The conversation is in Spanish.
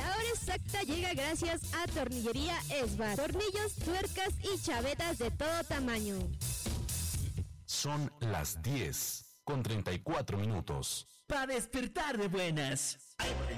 La hora exacta llega gracias a Tornillería Esbar. Tornillos, tuercas y chavetas de todo tamaño. Son las 10:34. Para despertar de buenas.